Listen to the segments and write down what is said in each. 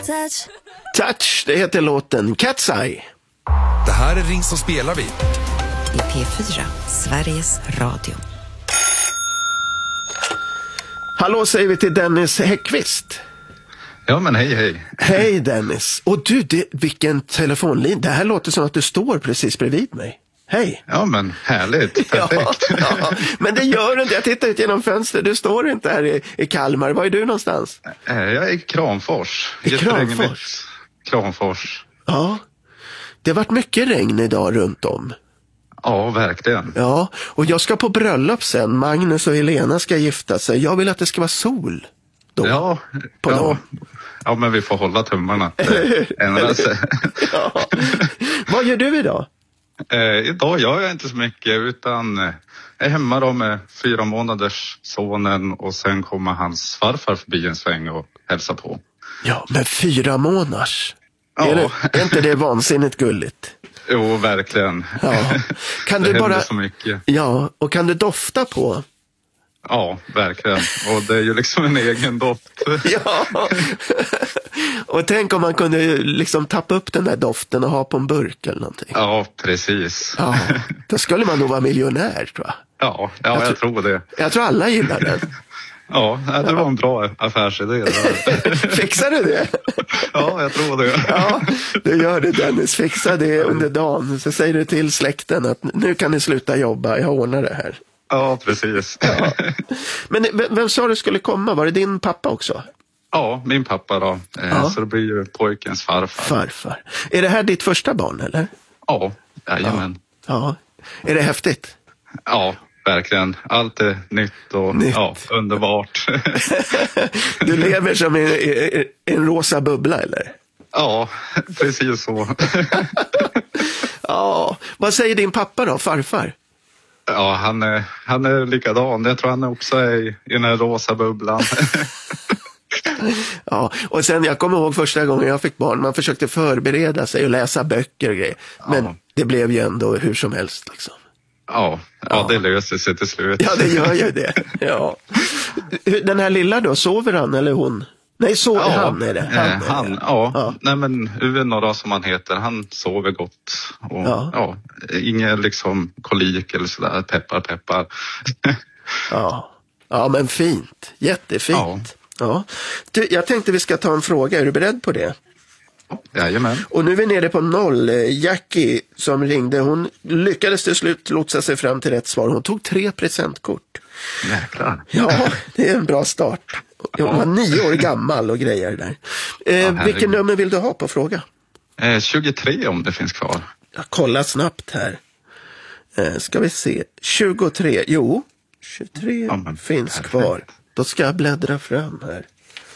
Touch, det heter låten Cat's Eye. Det här är Ring som spelar vi. I P4, Sveriges Radio. Hallå säger vi till Dennis Häckvist. Ja, men hej. Hej Dennis. Och du, vilken telefonlin. Det här låter som att du står precis bredvid mig. Hej. Ja, men härligt. Perfekt. Ja, men det gör du inte. Jag tittar ut genom fönstret. Du står inte här i Kalmar. Var är du någonstans? Jag är i Kramfors. I Kramfors? Kramfors. Ja. Det har varit mycket regn idag runt om. Ja, verkligen. Ja, och jag ska på bröllop sen. Magnus och Helena ska gifta sig. Jag vill att det ska vara sol då. Ja, men vi får hålla tummarna. Ja. Vad gör du idag? Idag gör jag inte så mycket, utan jag är hemma då med 4 månaders sonen, och sen kommer hans farfar förbi en sväng och hälsa på. Ja, men 4 månaders. Ja. Är inte det vansinnigt gulligt? Jo, verkligen. Ja. Kan det du bara så mycket. Ja, och kan du dofta på? Ja, verkligen. Och det är ju liksom en egen doft. Ja. Och tänk om man kunde liksom tappa upp den där doften och ha på en burk eller någonting. Ja, precis. Ja, då skulle man nog vara miljonär, tror jag. Ja, jag tror det. Jag tror alla gillar den. Ja, det var en bra affärsidé. Fixar du det? Ja, jag tror det. Ja, du gör det Dennis. Fixa det under dagen. Så säger du till släkten att nu kan ni sluta jobba. Jag ordnar det här. Ja, precis. Ja. Men vem sa du skulle komma? Var det din pappa också? Ja, min pappa då. Ja. Så det blir ju pojkens farfar. Är det här ditt första barn eller? Ja, jajamän. Ja. Är det häftigt? Ja, verkligen. Allt är nytt och ja, underbart. Du lever som en rosa bubbla eller? Ja, precis så. Ja, vad säger din pappa då, farfar? Ja, han är likadan. Jag tror han också är i den här rosa bubblan. Ja, och sen jag kommer ihåg första gången jag fick barn, man försökte förbereda sig och läsa böcker och grejer. Men det blev ju ändå hur som helst liksom. Ja, det löser sig till slut. Ja, det gör ju det. Ja. Den här lilla då, sover han eller hon? Nej, han är det. Han. Nej, men Uno då som han heter, han sover gott. Och ingen liksom kolik eller sådär, peppar. Ja, men fint. Jättefint. Ja. Du, jag tänkte vi ska ta en fråga. Är du beredd på det? Jajamän. Och nu är vi nere på 0. Jackie som ringde, hon lyckades till slut lotsa sig fram till rätt svar. Hon tog 3 presentkort. Jäklar. Ja, det är en bra start. Hon var 9 år gammal och grejer där. Vilken nummer vill du ha på fråga? 23 om det finns kvar. Jag kollar snabbt här. Ska vi se. 23. Jo, 23 finns kvar. Då ska jag bläddra fram här.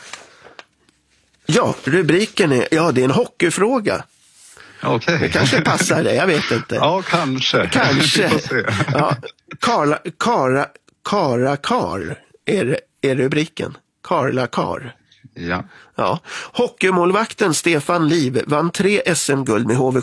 Ja, rubriken är, det är en hockeyfråga. Okej. Det kanske passar dig, jag vet inte. Ja, kanske. Ja, Karl är rubriken. Karla Kar. Ja. Hockeymålvakten Stefan Liv vann 3 SM-guld med HV